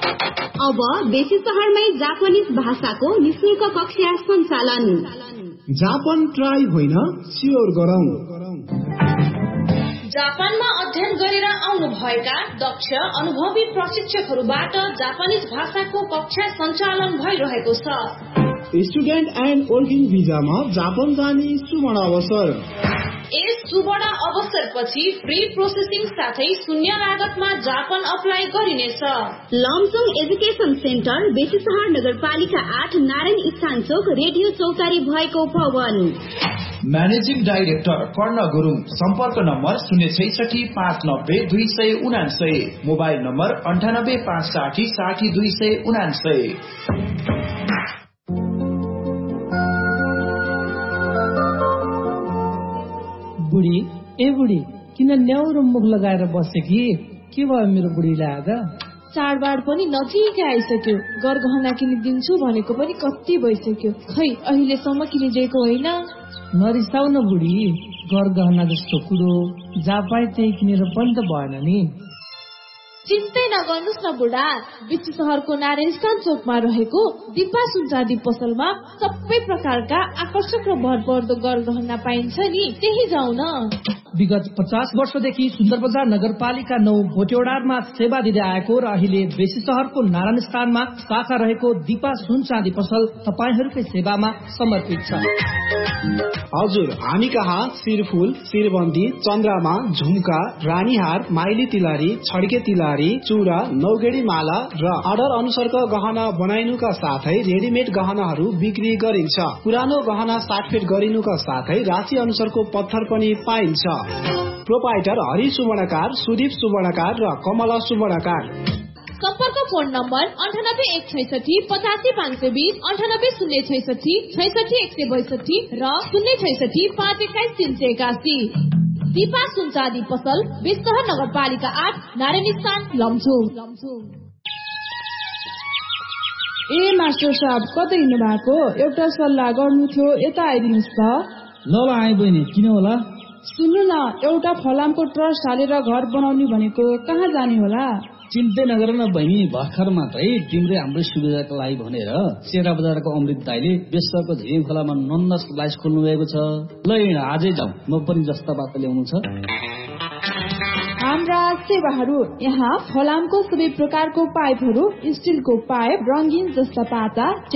अब बेसी शहरमै जापानिज भाषाको निशुल्क कक्षा सञ्चालन। जापान ट्राई होइन स्योर गरौं। जापानमा अध्ययन गरेर आउनु भएका दक्ष अनुभवी प्रशिक्षकहरूबाट जापानिज भाषाको कक्षा सञ्चालन भइरहेको छ। स्टुडेन्ट एन्ड वर्किङ भिजामा जापान जाने सुवर्ण अवसर। यस सुवर्ण अवसरपछि फ्री प्रोसेसिङ साथै शून्य लागतमा जापान अप्लाई गरिनेछ। लमजुङ एजुकेसन सेन्टर बेसी शहर नगरपालिका 8 नारायण स्थान चोक रेडियो चौतारी भएको भवन। म्यानेजिङ डाइरेक्टर कर्ण गुरुङ। सम्पर्क नम्बर 066 590 279, मोबाइल नम्बर 98 560 60 279। बुढी ए बुढी किन न्याउरो मुख लगाएर बसे कि के भयो मेरो बुढीलाई आज? चाडबाड पनि नजिकै आइसक्यो। गरगहना किनिदिन्छु भनेको पनि कति भइसक्यो, खै अहिलेसम्म किनिदिएको होइन। नरिसाउ न बुढी, गरगहना जस्तो कुरो जहाँ पाए त्यही किनेर पनि त भएन नि। चिन्तै नगर्नुहोस् न बुढा, बिच शहरको नारायण चोकमा रहेको दिपा सुनचाँदी पसलमा सबै प्रकारका आकर्षक र भरपर्दो गरगहना पाइन्छ नि, त्यही जाउँ न। विगत 50 वर्षदेखि सुन्दर बजार नगरपालिका 9 भोटेवडारमा सेवा दिँदै आएको र अहिले बेसी शहरको नारायण स्थानमा शाखा रहेको दिपा सुनचाँदी पसल तपाईहरूकै सेवामा समर्पित छ। हजुर, हामी कहाँ शिरफुल, शिरबन्दी, चन्द्रमा, झुम्का, रानीहार, माइली तिलहरी, छड्के तिलहरी, चूड़ा, नौगेडी माला र अर्डर अनुसारका गहना बनाइनुका साथै रेडिमेड गहनाहरू बिक्री गरिन्छ। पुरानो गहना साटफेट गरिनुका साथै राशि अनुसारको पत्थर पनि पाइन्छ। प्रोपाइटर हरि सुवर्णकार, सुदीप सुवर्णकार र कमला सुवर्णकार। सम्पर्क फोन नम्बर 98 166 85 520, 98 066 66 162 र 066 521 381। दिपा सुनचाँदी पसल, बेसहर नगरपालिका 8 नारायण स्थान लमजुङ। ए मास्टर साहब, कतै हिँड्नु भएको? एउटा सल्लाह गर्नु थियो, यता आइदिनुहोस् त। ल आइ बहिनी, किन होला? सुन्नु न, एउटा फलामको ट्रस्ट हालेर घर बनाउने भनेको, कहाँ जाने होला? चिन्तै नगर न बहिनी, भर्खर मात्रै तिम्रै हाम्रो सुविधाको लागि भनेर सेरा बजारको अमृत दाइले बेसरको धेरै खोलामा नन्द स्लाइस खोल्नु भएको छ। ल आजै जाउँ, म पनि जस्ता बात ल्याउनु छ। हाम्रा सेवाहरू यहाँ फलामको सबै प्रकारको पाइपहरू, स्टिलको पाइप, रङ्गीन जस्ता पाता,